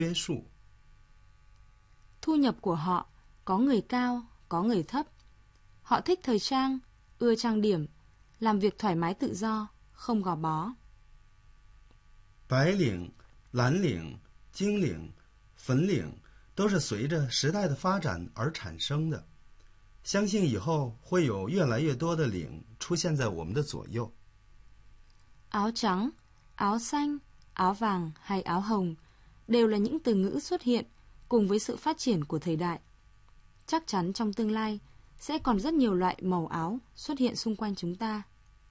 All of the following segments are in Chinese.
约束。 Thu nhập của họ có người cao, có người thấp. Họ thích thời trang, ưa trang điểm, làm việc thoải mái tự do, không gò bó. 白领、蓝领、金领、粉领都是随着时代的发展而产生的。相信以后会有越来越多的领出现在我们的左右。 Áo trắng, áo xanh, áo vàng hay áo hồng đều là những từ ngữ xuất hiện cùng với sự phát triển của thời đại. Chắc chắn trong tương lai sẽ còn rất nhiều loại màu áo xuất hiện xung quanh chúng ta.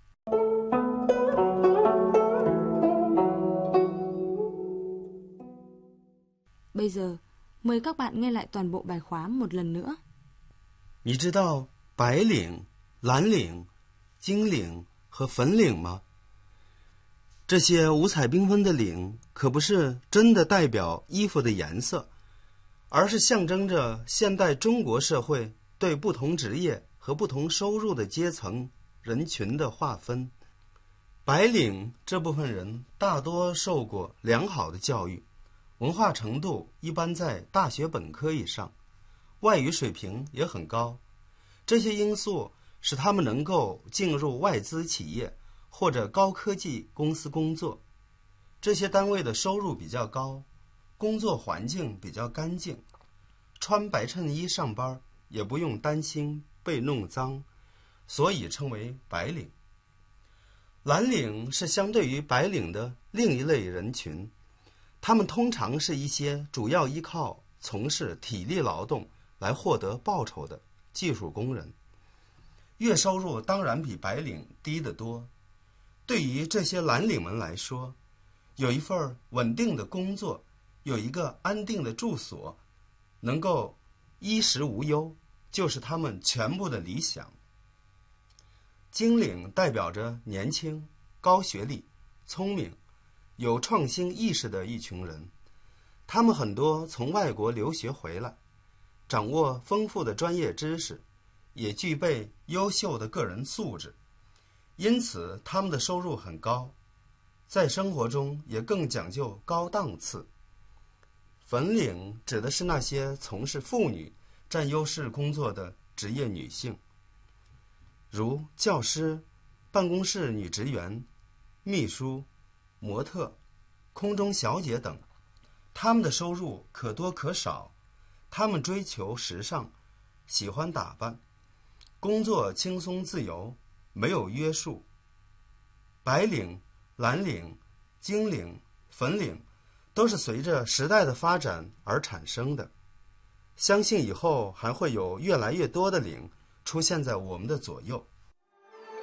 Bây giờ, mời các bạn nghe lại toàn bộ bài khóa một lần nữa. 你知道白领、蓝领、金领和粉领吗？这些五彩缤纷的领可不是真的代表衣服的颜色，而是象征着现代中国社会对不同职业和不同收入的阶层人群的划分。白领这部分人大多受过良好的教育，文化程度一般在大学本科以上，外语水平也很高。这些因素使他们能够进入外资企业或者高科技公司工作。这些单位的收入比较高，工作环境比较干净，穿白衬衣上班也不用担心被弄脏，所以称为白领。蓝领是相对于白领的另一类人群，他们通常是一些主要依靠从事体力劳动来获得报酬的技术工人，月收入当然比白领低得多。对于这些蓝领们来说，有一份稳定的工作，有一个安定的住所，能够衣食无忧，就是他们全部的理想。金领代表着年轻、高学历、聪明、有创新意识的一群人，他们很多从外国留学回来，掌握丰富的专业知识，也具备优秀的个人素质，因此他们的收入很高，在生活中也更讲究高档次。粉领指的是那些从事妇女占优势工作的职业女性，如教师、办公室女职员、秘书、模特、空中小姐等。他们的收入可多可少，他们追求时尚，喜欢打扮，工作轻松自由，没有约束。白领、蓝领、金领、粉领都是随着时代的发展而产生的。相信以后还会有越来越多的领出现在我们的左右。